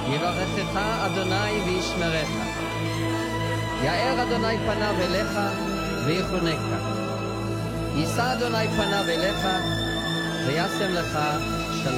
יברכך אדוני וישמרך. יאר אדוני פניו אליך ויחונקה. יישא אדוני פניו אליך וישם לך